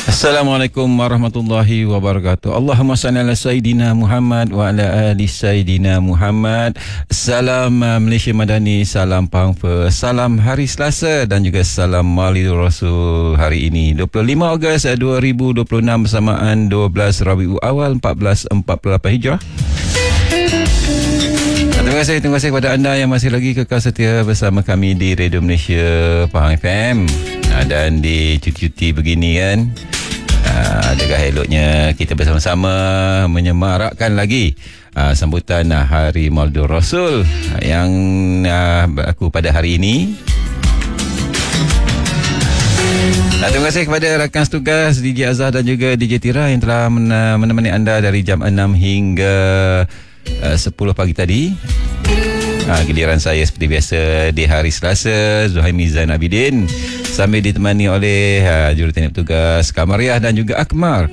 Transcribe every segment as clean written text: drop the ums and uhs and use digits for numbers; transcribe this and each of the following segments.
Assalamualaikum warahmatullahi wabarakatuh. Allahumma salli ala Sayyidina Muhammad wa ala ali Sayyidina Muhammad. Salam Malaysia Madani, salam Pahang First, salam Hari Selasa dan juga salam Maulidur Rasul hari ini 25 Ogos 2026 bersamaan 12 Rabiul Awal 1448 Hijrah. Terima kasih kepada anda yang masih lagi kekal setia bersama kami di Radio Malaysia Pahang FM. Dan di cuti-cuti begini kan, adakah eloknya kita bersama-sama menyemarakkan lagi sambutan Hari Maulidur Rasul yang berlaku pada hari ini. Terima kasih kepada rakan setugas DJ Azhar dan juga DJ Tira yang telah menemani anda dari jam 6 hingga 10 pagi tadi. Giliran saya seperti biasa di hari Selasa, Zuhaimi Zain Abidin, sambil ditemani oleh juruteknik petugas Kamariah dan juga Akmar.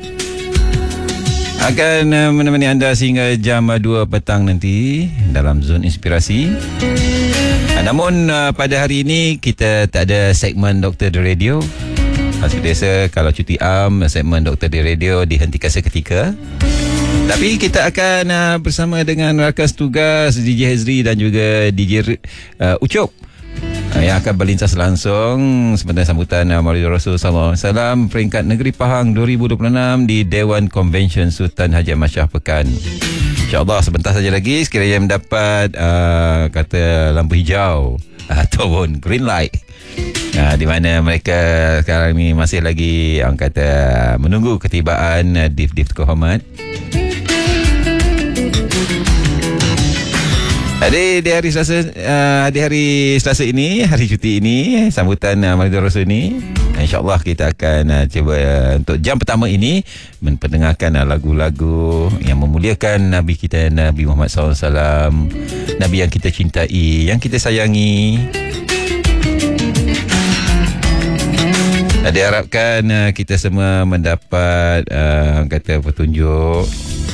Akan menemani anda sehingga jam 2 petang nanti dalam Zon Inspirasi. Namun pada hari ini kita tak ada segmen Doktor di Radio. Seperti biasa, kalau cuti segmen Doktor di Radio dihentikan seketika. Tapi kita akan bersama dengan rakan tugas DJ Hazri dan juga DJ Ucok yang akan berlintas langsung sebentar sambutan Maulidur Rasul sallallahu alaihi wasallam peringkat Negeri Pahang 2026 di Dewan Convention Sultan Haji Ahmad Shah Pekan. InsyaAllah sebentar saja lagi sekiranya mendapat kata lampu hijau ataupun green light, di mana mereka sekarang ni masih lagi kata menunggu ketibaan Div Kehormat. Di hari Selasa ini, hari cuti ini, sambutan Maulidur Rasul ini, InsyaAllah kita akan cuba untuk jam pertama ini mendengarkan lagu-lagu yang memuliakan Nabi kita, Nabi Muhammad SAW, Nabi yang kita cintai, yang kita sayangi. Diharapkan kita semua mendapat kata petunjuk.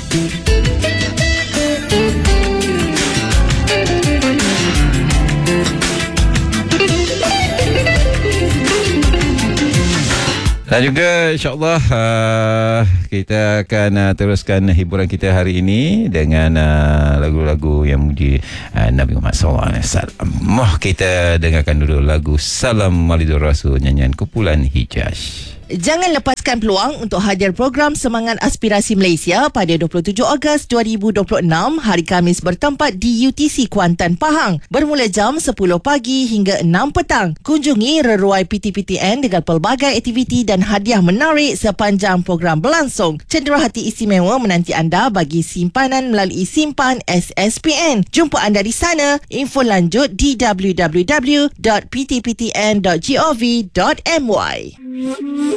Dan juga insyaAllah kita akan teruskan hiburan kita hari ini dengan lagu-lagu yang memuji Nabi Muhammad SAW. Kita dengarkan dulu lagu Salam Maulidur Rasul, nyanyian kumpulan Hijaz. Jangan lepaskan peluang untuk hadir program Semangat Aspirasi Malaysia pada 27 Ogos 2026 hari Khamis bertempat di UTC Kuantan, Pahang bermula jam 10 pagi hingga 6 petang. Kunjungi reruai PTPTN dengan pelbagai aktiviti dan hadiah menarik sepanjang program berlangsung. Cenderahati istimewa menanti anda bagi simpanan melalui simpan SSPN. Jumpa anda di sana. Info lanjut di www.ptptn.gov.my.